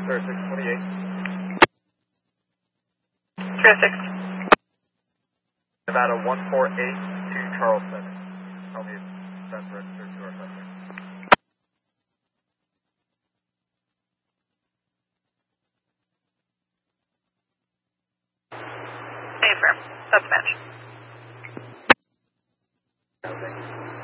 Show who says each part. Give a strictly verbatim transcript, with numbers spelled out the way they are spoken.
Speaker 1: Sir six twenty-eight.
Speaker 2: Sir six.
Speaker 1: Nevada one four eight to Charleston. Tell me if that's registered to our suspect.
Speaker 2: Affirm. Dispatch.
Speaker 1: Thank you.